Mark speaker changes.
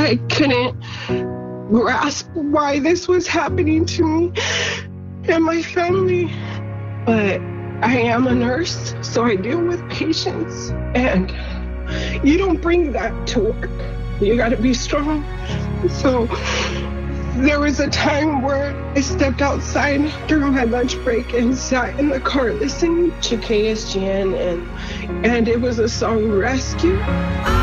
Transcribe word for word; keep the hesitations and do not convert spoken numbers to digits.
Speaker 1: I couldn't grasp why this was happening to me and my family. But I am a nurse, so I deal with patients, and you don't bring that to work. You gotta be strong. So there was a time where I stepped outside during my lunch break and sat in the car listening to K S G N, and, and it was a song, Rescue.